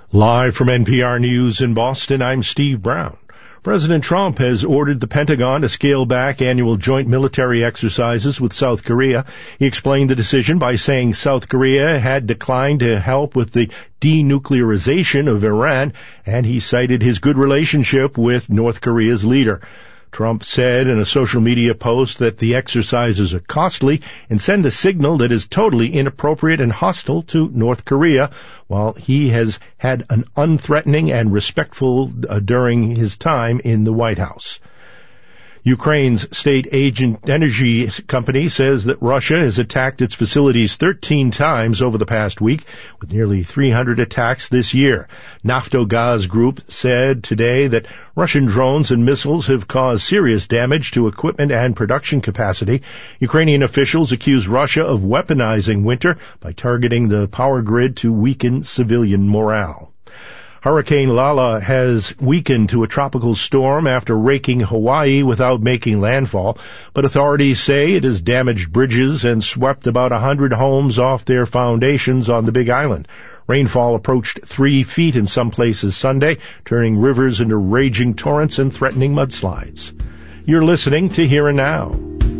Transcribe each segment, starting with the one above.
Live from NPR News in Boston, I'm Steve Brown. President Trump has ordered the Pentagon to scale back annual joint military exercises with South Korea. He explained the decision by saying South Korea had declined to help with the denuclearization of Iran, and he cited his good relationship with North Korea's leader. Trump said in a social media post that the exercises are costly and send a signal that is totally inappropriate and hostile to North Korea, while he has had an unthreatening and respectful during his time in the White House. Ukraine's state energy company says that Russia has attacked its facilities 13 times over the past week, with nearly 300 attacks this year. Naftogaz Group said today that Russian drones and missiles have caused serious damage to equipment and production capacity. Ukrainian officials accuse Russia of weaponizing winter by targeting the power grid to weaken civilian morale. Hurricane Lala has weakened to a tropical storm after raking Hawaii without making landfall, but authorities say it has damaged bridges and swept about 100 homes off their foundations on the Big Island. Rainfall approached 3 feet in some places Sunday, turning rivers into raging torrents and threatening mudslides. You're listening to Here and Now.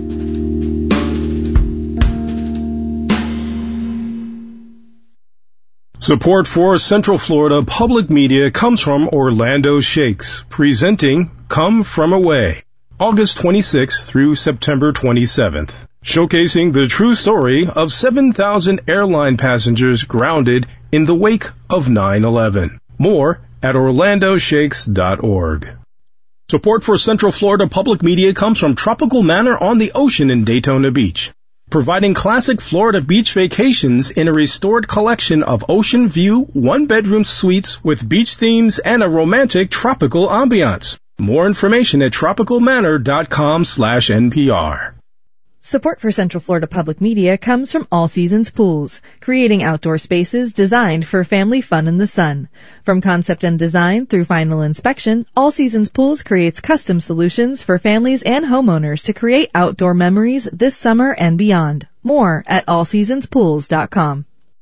Support for Central Florida Public Media comes from Orlando Shakes, presenting Come From Away, August 26th through September 27th, showcasing the true story of 7,000 airline passengers grounded in the wake of 9/11. More at orlandoshakes.org. Support for Central Florida Public Media comes from Tropical Manor on the Ocean in Daytona Beach, providing classic Florida beach vacations in a restored collection of ocean view, one-bedroom suites with beach themes and a romantic tropical ambiance. More information at tropicalmanor.com/NPR. Support for Central Florida Public Media comes from All Seasons Pools, creating outdoor spaces designed for family fun in the sun. From concept and design through final inspection, All Seasons Pools creates custom solutions for families and homeowners to create outdoor memories this summer and beyond. More at allseasonspools.com.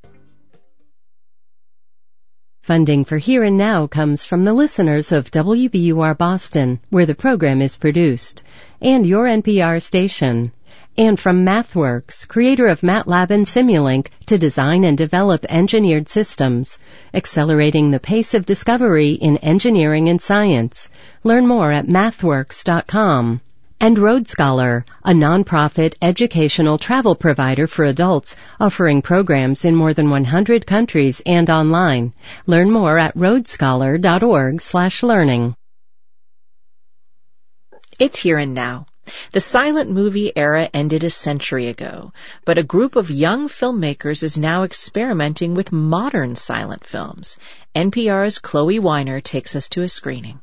Funding for Here and Now comes from the listeners of WBUR Boston, where the program is produced, and your NPR station. And from MathWorks, creator of MATLAB and Simulink, to design and develop engineered systems, accelerating the pace of discovery in engineering and science. Learn more at mathworks.com. And Road Scholar, a nonprofit educational travel provider for adults, offering programs in more than 100 countries and online. Learn more at roadscholar.org/learning. It's Here and Now. The silent movie era ended a century ago, but a group of young filmmakers is now experimenting with modern silent films. NPR's Chloe Weiner takes us to a screening.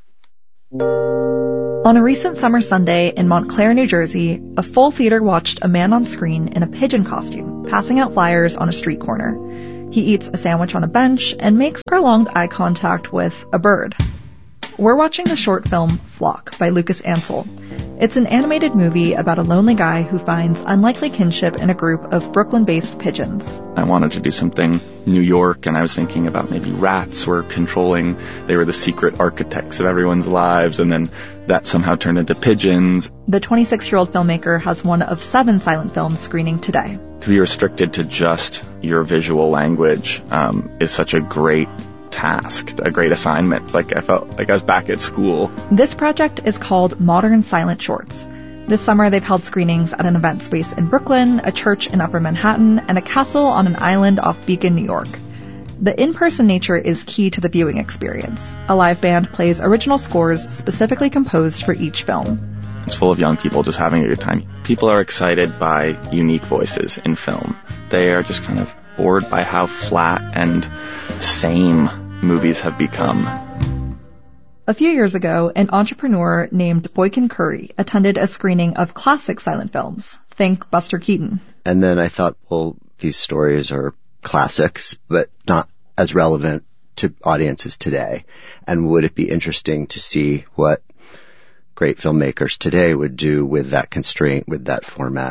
On a recent summer Sunday in Montclair, New Jersey, a full theater watched a man on screen in a pigeon costume, passing out flyers on a street corner. He eats a sandwich on a bench and makes prolonged eye contact with a bird. We're watching the short film Flock by Lucas Ansel. It's an animated movie about a lonely guy who finds unlikely kinship in a group of Brooklyn-based pigeons. I wanted to do something New York, and I was thinking about maybe rats were controlling, they were the secret architects of everyone's lives, and then that somehow turned into pigeons. The 26-year-old filmmaker has one of 7 silent films screening today. To be restricted to just your visual language is such a great task, a great assignment. Like I felt like I was back at school. This project is called Modern Silent Shorts. This summer they've held screenings at an event space in Brooklyn, a church in Upper Manhattan, and a castle on an island off Beacon, New York. The in-person nature is key to the viewing experience. A live band plays original scores specifically composed for each film. It's full of young people just having a good time. People are excited by unique voices in film. They are just kind of bored by how flat and same movies have become. A few years ago, an entrepreneur named Boykin Curry attended a screening of classic silent films. Think Buster Keaton. And then I thought, well, these stories are classics, but not as relevant to audiences today. And would it be interesting to see what great filmmakers today would do with that constraint, with that format?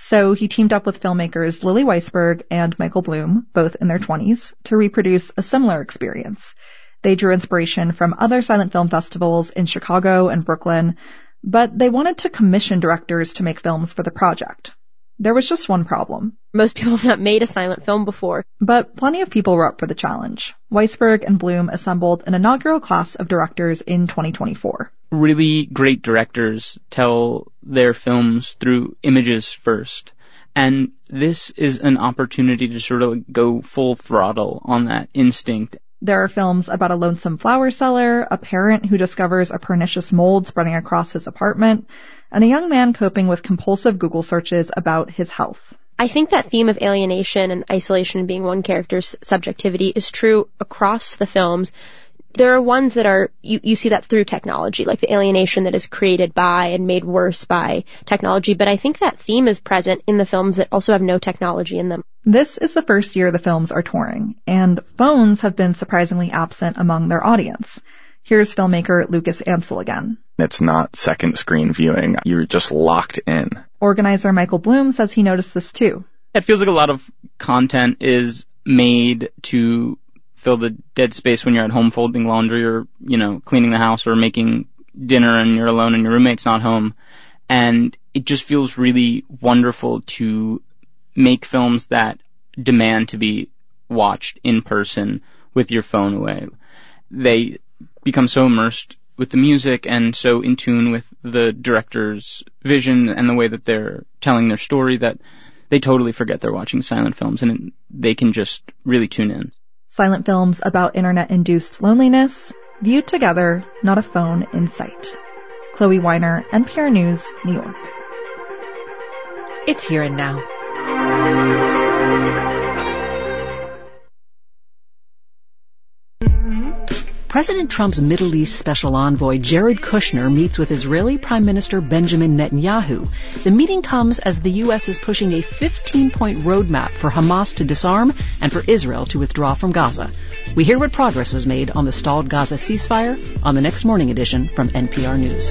So he teamed up with filmmakers Lily Weisberg and Michael Bloom, both in their 20s, to reproduce a similar experience. They drew inspiration from other silent film festivals in Chicago and Brooklyn, but they wanted to commission directors to make films for the project. There was just one problem. Most people have not made a silent film before. But plenty of people were up for the challenge. Weisberg and Bloom assembled an inaugural class of directors in 2024. Really great directors tell their films through images first. And this is an opportunity to sort of go full throttle on that instinct. There are films about a lonesome flower seller, a parent who discovers a pernicious mold spreading across his apartment, and a young man coping with compulsive Google searches about his health. I think that theme of alienation and isolation being one character's subjectivity is true across the films. There are ones that are, you see that through technology, like the alienation that is created by and made worse by technology, but I think that theme is present in the films that also have no technology in them. This is the first year the films are touring, and phones have been surprisingly absent among their audience. Here's filmmaker Lucas Ansel again. It's not second screen viewing. You're just locked in. Organizer Michael Bloom says he noticed this too. It feels like a lot of content is made to fill the dead space when you're at home folding laundry or, cleaning the house or making dinner and you're alone and your roommate's not home. And it just feels really wonderful to make films that demand to be watched in person with your phone away. They become so immersed with the music and so in tune with the director's vision and the way that they're telling their story that they totally forget they're watching silent films and they can just really tune in. Silent films about internet-induced loneliness, viewed together, not a phone in sight. Chloe Weiner, NPR News, New York. It's Here and Now. President Trump's Middle East special envoy Jared Kushner meets with Israeli Prime Minister Benjamin Netanyahu. The meeting comes as the U.S. is pushing a 15-point roadmap for Hamas to disarm and for Israel to withdraw from Gaza. We hear what progress was made on the stalled Gaza ceasefire on the next morning edition from NPR News.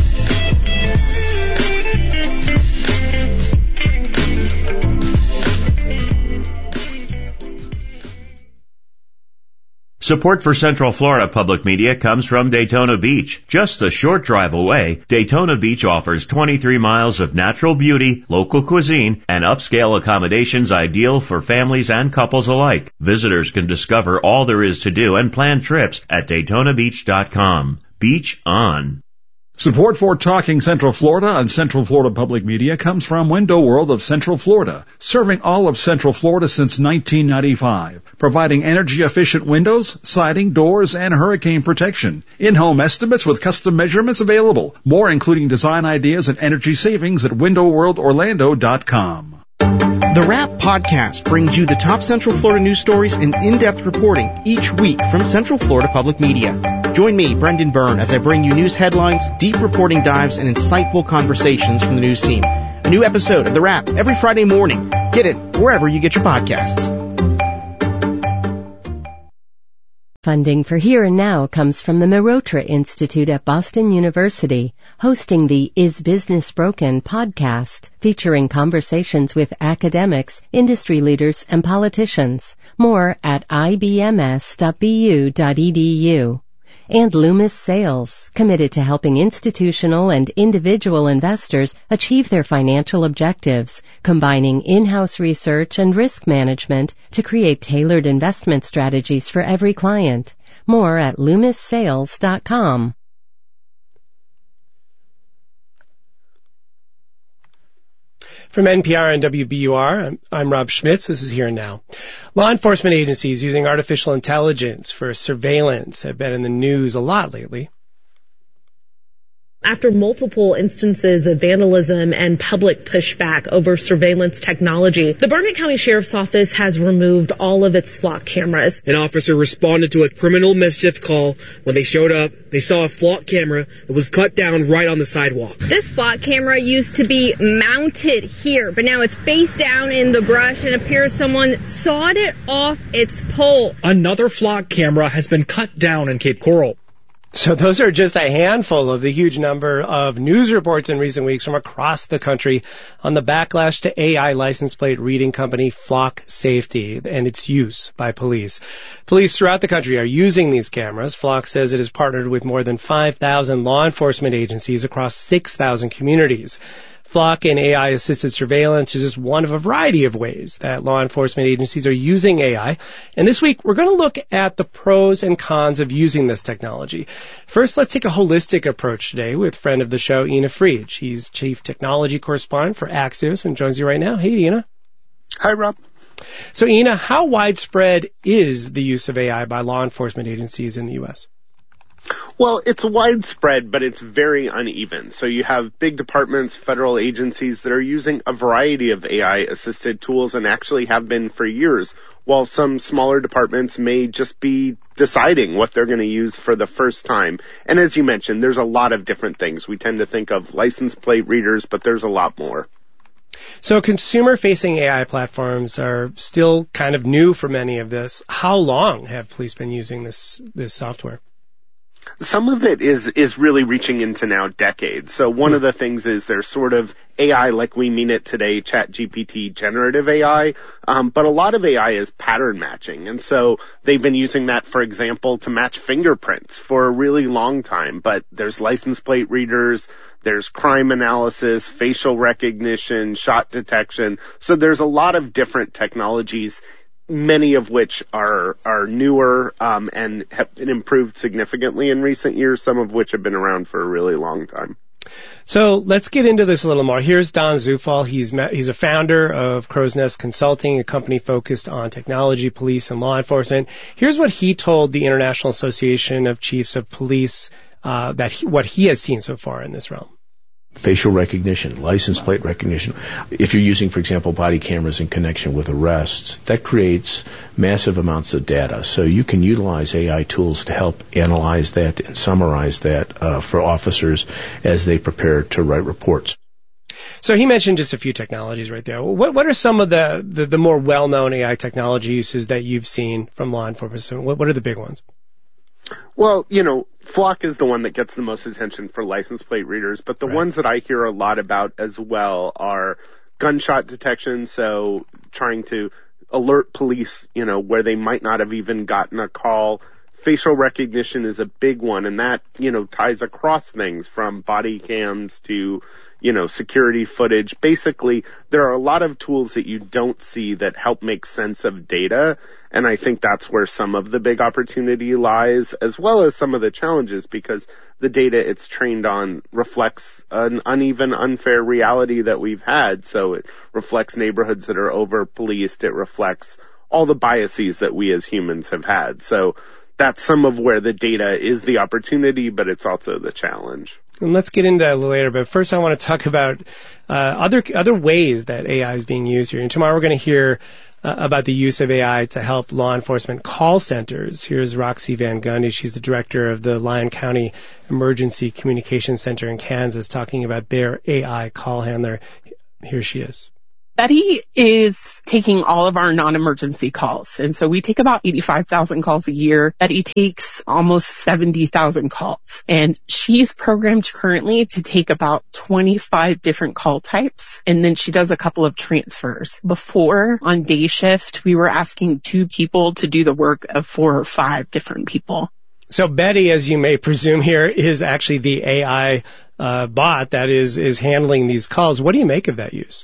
Support for Central Florida Public Media comes from Daytona Beach. Just a short drive away, Daytona Beach offers 23 miles of natural beauty, local cuisine, and upscale accommodations ideal for families and couples alike. Visitors can discover all there is to do and plan trips at DaytonaBeach.com. Beach on. Support for Talking Central Florida on Central Florida Public Media comes from Window World of Central Florida, serving all of Central Florida since 1995, providing energy-efficient windows, siding, doors, and hurricane protection. In-home estimates with custom measurements available. More including design ideas and energy savings at WindowWorldOrlando.com. The Wrap Podcast brings you the top Central Florida news stories and in-depth reporting each week from Central Florida Public Media. Join me, Brendan Byrne, as I bring you news headlines, deep reporting dives, and insightful conversations from the news team. A new episode of The Wrap every Friday morning. Get it wherever you get your podcasts. Funding for Here and Now comes from the Mehrotra Institute at Boston University, hosting the Is Business Broken podcast, featuring conversations with academics, industry leaders, and politicians. More at ibms.bu.edu. And Loomis Sales, committed to helping institutional and individual investors achieve their financial objectives, combining in-house research and risk management to create tailored investment strategies for every client. More at LoomisSales.com. From NPR and WBUR, I'm Rob Schmitz. This is Here and Now. Law enforcement agencies using artificial intelligence for surveillance have been in the news a lot lately. After multiple instances of vandalism and public pushback over surveillance technology, the Burnett County Sheriff's Office has removed all of its flock cameras. An officer responded to a criminal mischief call. When they showed up, they saw a flock camera that was cut down right on the sidewalk. This flock camera used to be mounted here, but now it's face down in the brush and appears someone sawed it off its pole. Another flock camera has been cut down in Cape Coral. So those are just a handful of the huge number of news reports in recent weeks from across the country on the backlash to AI license plate reading company Flock Safety and its use by police. Police throughout the country are using these cameras. Flock says it has partnered with more than 5,000 law enforcement agencies across 6,000 communities. Flock and AI-assisted surveillance is just one of a variety of ways that law enforcement agencies are using AI. And this week, we're going to look at the pros and cons of using this technology. First, let's take a holistic approach today with friend of the show, Ina Fried. She's Chief Technology Correspondent for Axios and joins you right now. Hey, Ina. Hi, Rob. So, Ina, how widespread is the use of AI by law enforcement agencies in the U.S.? Well, it's widespread, but it's very uneven. So you have big departments, federal agencies that are using a variety of AI-assisted tools and actually have been for years, while some smaller departments may just be deciding what they're going to use for the first time. And as you mentioned, there's a lot of different things. We tend to think of license plate readers, but there's a lot more. So consumer-facing AI platforms are still kind of new for many of this. How long have police been using this software? Some of it is really reaching into now decades. So one of the things is there's sort of AI like we mean it today, ChatGPT generative AI, but a lot of AI is pattern matching. And so they've been using that, for example, to match fingerprints for a really long time. But there's license plate readers, there's crime analysis, facial recognition, shot detection. So there's a lot of different technologies, many of which are newer and have been improved significantly in recent years, some of which have been around for a really long time. So let's get into this a little more. Here's Don Zufall. He's a founder of Crow's Nest Consulting, a company focused on technology, police, and law enforcement. Here's what he told the International Association of Chiefs of Police what he has seen so far in this realm. Facial recognition, license plate recognition. If you're using, for example, body cameras in connection with arrests, that creates massive amounts of data. So you can utilize AI tools to help analyze that and summarize that for officers as they prepare to write reports. So he mentioned just a few technologies right there. What are some of the more well-known AI technology uses that you've seen from law enforcement? What are the big ones? Well, Flock is the one that gets the most attention for license plate readers, but the ones that I hear a lot about as well are gunshot detection, so trying to alert police, where they might not have even gotten a call. Facial recognition is a big one, and that, ties across things from body cams to, security footage. Basically, there are a lot of tools that you don't see that help make sense of data, and I think that's where some of the big opportunity lies, as well as some of the challenges, because the data it's trained on reflects an uneven, unfair reality that we've had. So it reflects neighborhoods that are over-policed. It reflects all the biases that we as humans have had. So that's some of where the data is the opportunity, but it's also the challenge. And let's get into that a little later, but first I want to talk about other ways that AI is being used here. And tomorrow we're going to hear about the use of AI to help law enforcement call centers. Here's Roxy Van Gundy. She's the director of the Lyon County Emergency Communication Center in Kansas, talking about their AI call handler. Here she is. Betty is taking all of our non-emergency calls. And so we take about 85,000 calls a year. Betty takes almost 70,000 calls. And she's programmed currently to take about 25 different call types. And then she does a couple of transfers. Before, on day shift, we were asking 2 people to do the work of 4 or 5 different people. So Betty, as you may presume here, is actually the AI bot that is handling these calls. What do you make of that use?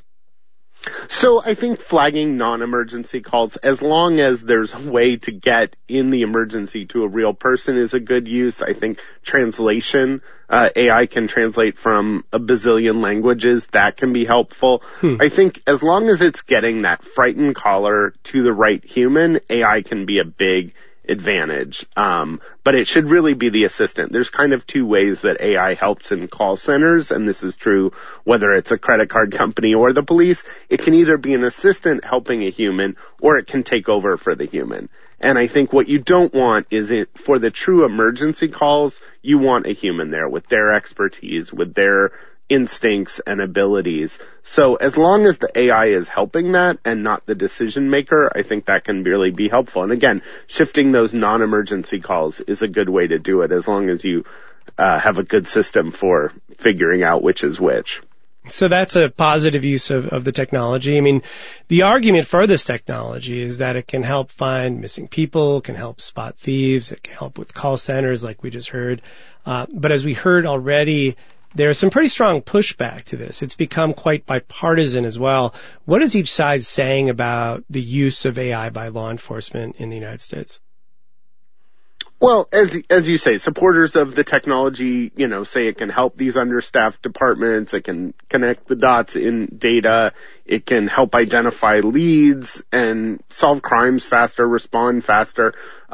So I think flagging non-emergency calls, as long as there's a way to get in the emergency to a real person, is a good use. I think translation, AI can translate from a bazillion languages. That can be helpful. I think as long as it's getting that frightened caller to the right human, AI can be a big advantage. But it should really be the assistant. There's kind of 2 ways that AI helps in call centers, and this is true whether it's a credit card company or the police. It can either be an assistant helping a human, or it can take over for the human. And I think what you don't want is for the true emergency calls, you want a human there with their expertise, with their instincts and abilities. So as long as the AI is helping that and not the decision maker, I think that can really be helpful. And again, shifting those non-emergency calls is a good way to do it, as long as you have a good system for figuring out which is which. So that's a positive use of the technology. I mean, the argument for this technology is that it can help find missing people, can help spot thieves, it can help with call centers like we just heard. But as we heard already, there's some pretty strong pushback to this. It's become quite bipartisan as well. What is each side saying about the use of AI by law enforcement in the United States? Well, as you say, supporters of the technology, say it can help these understaffed departments, it can connect the dots in data, it can help identify leads and solve crimes faster, respond faster.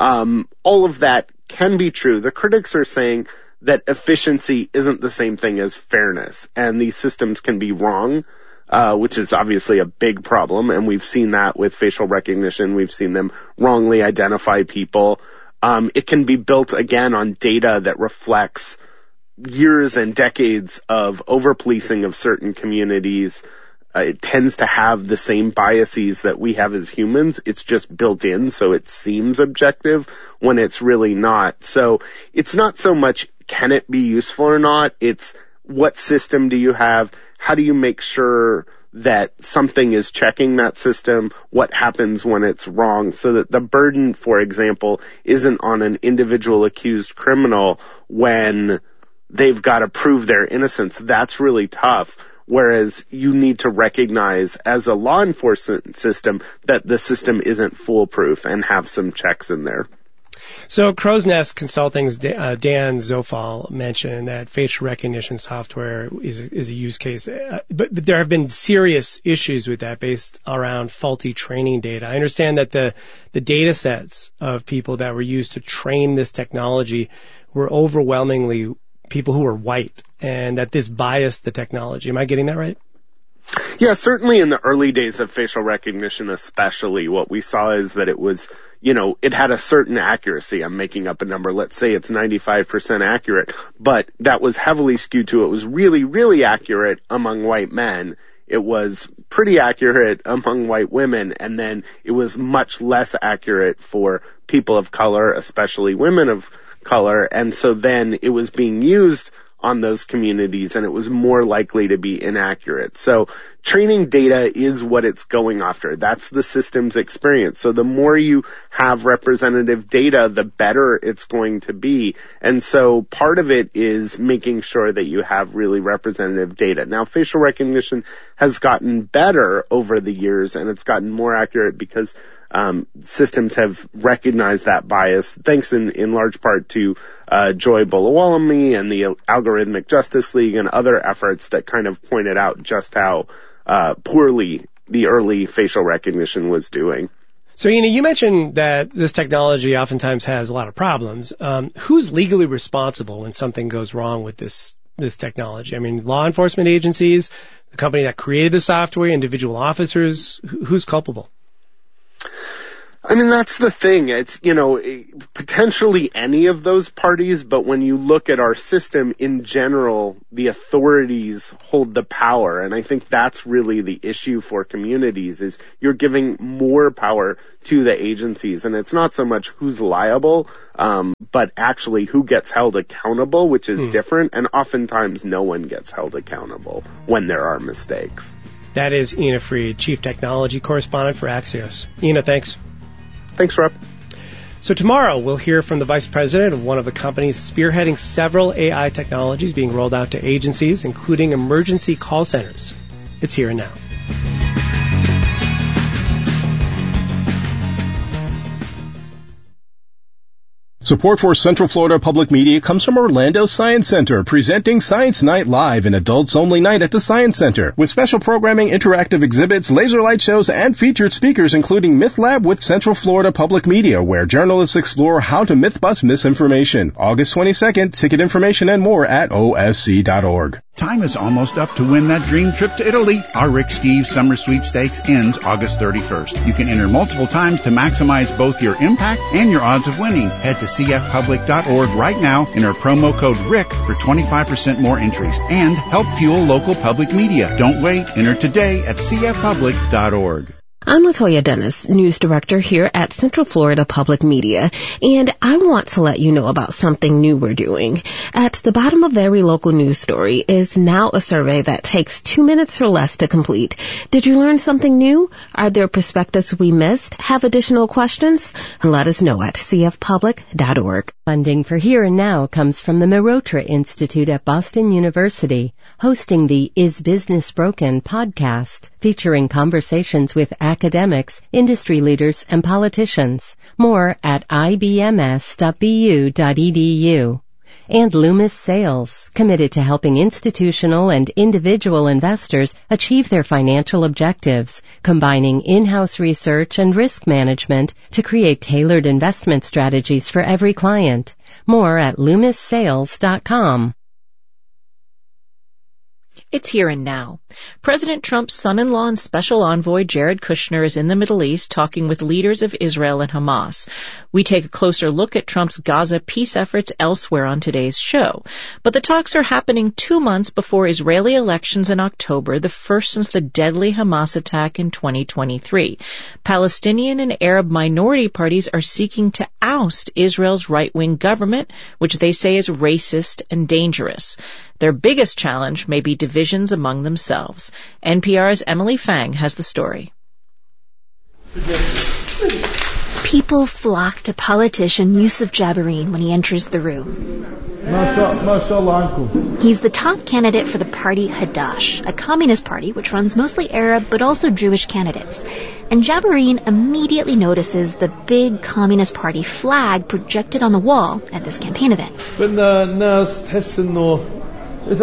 All of that can be true. The critics are saying that efficiency isn't the same thing as fairness, and these systems can be wrong, which is obviously a big problem, and we've seen that with facial recognition. We've seen them wrongly identify people. It can be built, again, on data that reflects years and decades of over-policing of certain communities. It tends to have the same biases that we have as humans. It's just built in, so it seems objective when it's really not. So it's not so much can it be useful or not, it's what system do you have, how do you make sure that something is checking that system, what happens when it's wrong, so that the burden, for example, isn't on an individual accused criminal when they've got to prove their innocence. That's really tough. Whereas you need to recognize as a law enforcement system that the system isn't foolproof and have some checks in there. So Crow's Nest Consulting's Dan Zofall mentioned that facial recognition software is a use case, but there have been serious issues with that based around faulty training data. I understand that the data sets of people that were used to train this technology were overwhelmingly people who were white, and that this biased the technology. Am I getting that right? Yeah, certainly in the early days of facial recognition especially, what we saw is that it was, it had a certain accuracy. I'm making up a number. Let's say it's 95% accurate, but that was heavily skewed to it was really, really accurate among white men. It was pretty accurate among white women, and then it was much less accurate for people of color, especially women of color, and so then it was being used on those communities, and it was more likely to be inaccurate. So training data is what it's going after. That's the system's experience. So the more you have representative data, the better it's going to be. And so part of it is making sure that you have really representative data. Now, facial recognition has gotten better over the years, and it's gotten more accurate because systems have recognized that bias, thanks in large part to Joy Buolamwini and the Algorithmic Justice League and other efforts that kind of pointed out just how poorly the early facial recognition was doing. So, you mentioned that this technology oftentimes has a lot of problems. Who's legally responsible when something goes wrong with this technology? I mean, law enforcement agencies, the company that created the software, individual officers, who's culpable? I mean, that's the thing. It's, potentially any of those parties, but when you look at our system in general, the authorities hold the power. And I think that's really the issue for communities is you're giving more power to the agencies. And it's not so much who's liable, but actually who gets held accountable, which is different. And oftentimes no one gets held accountable when there are mistakes. That is Ina Fried, Chief Technology Correspondent for Axios. Ina, thanks. Thanks, Rob. So tomorrow we'll hear from the Vice President of one of the companies spearheading several AI technologies being rolled out to agencies, including emergency call centers. It's Here and Now. Support for Central Florida Public Media comes from Orlando Science Center, presenting Science Night Live, an adults-only night at the Science Center, with special programming, interactive exhibits, laser light shows, and featured speakers, including Myth Lab with Central Florida Public Media, where journalists explore how to myth-bust misinformation. August 22nd, ticket information and more at osc.org. Time is almost up to win that dream trip to Italy. Our Rick Steves Summer Sweepstakes ends August 31st. You can enter multiple times to maximize both your impact and your odds of winning. Head to cfpublic.org right now. Enter promo code RICK for 25% more entries and help fuel local public media. Don't wait. Enter today at cfpublic.org. I'm Latoya Dennis, news director here at Central Florida Public Media, and I want to let you know about something new we're doing. At the bottom of every local news story is now a survey that takes 2 minutes or less to complete. Did you learn something new? Are there perspectives we missed? Have additional questions? Let us know at cfpublic.org. Funding for Here and Now comes from the Mirotra Institute at Boston University, hosting the Is Business Broken podcast, featuring conversations with academics, industry leaders, and politicians. More at ibms.bu.edu. And Loomis Sales, committed to helping institutional and individual investors achieve their financial objectives, combining in-house research and risk management to create tailored investment strategies for every client. More at LoomisSales.com. It's Here and Now. President Trump's son-in-law and special envoy Jared Kushner is in the Middle East talking with leaders of Israel and Hamas. We take a closer look at Trump's Gaza peace efforts elsewhere on today's show. But the talks are happening 2 months before Israeli elections in October, the first since the deadly Hamas attack in 2023. Palestinian and Arab minority parties are seeking to oust Israel's right-wing government, which they say is racist and dangerous. Their biggest challenge may be divisions among themselves. NPR's Emily Fang has the story. People flock to politician Youssef Jabarin when he enters the room. He's the top candidate for the party Hadash, a communist party which runs mostly Arab but also Jewish candidates. And Jabarin immediately notices the big Communist Party flag projected on the wall at this campaign event. Can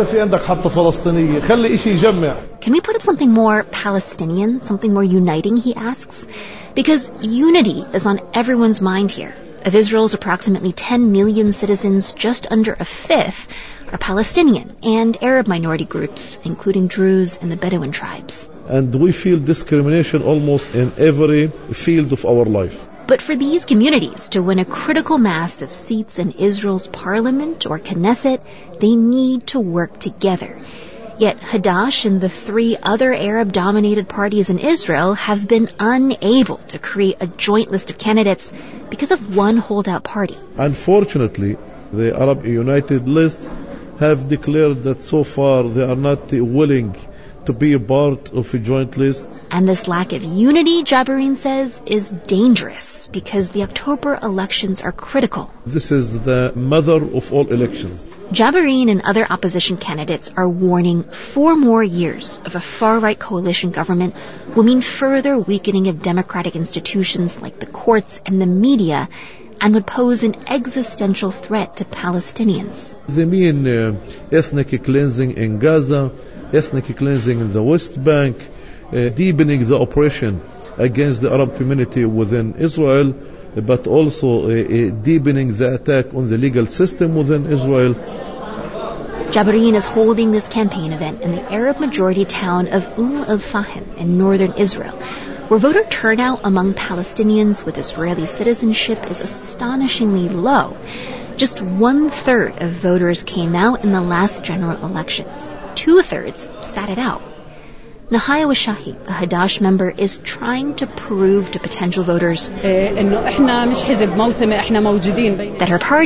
we put up something more Palestinian, something more uniting, he asks? Because unity is on everyone's mind here. Of Israel's approximately 10 million citizens, just under a fifth are Palestinian and Arab minority groups, including Druze and the Bedouin tribes. And we feel discrimination almost in every field of our life. But for these communities to win a critical mass of seats in Israel's parliament or Knesset, they need to work together. Yet Hadash and the 3 other Arab-dominated parties in Israel have been unable to create a joint list of candidates because of one holdout party. Unfortunately, the Arab United List have declared that so far they are not willing to be a part of a joint list. And this lack of unity, Jabarin says, is dangerous because the October elections are critical. This is the mother of all elections. Jabarin and other opposition candidates are warning 4 more years of a far-right coalition government will mean further weakening of democratic institutions like the courts and the media, and would pose an existential threat to Palestinians. They mean ethnic cleansing in Gaza, ethnic cleansing in the West Bank, deepening the oppression against the Arab community within Israel, but also deepening the attack on the legal system within Israel. Jabarin is holding this campaign event in the Arab-majority town of al-Fahim in northern Israel, where voter turnout among Palestinians with Israeli citizenship is astonishingly low. Just 1/3 of voters came out in the last general elections. 2/3 sat it out. Nahaya Washahi, a Hadash member, is trying to prove to potential voters that her party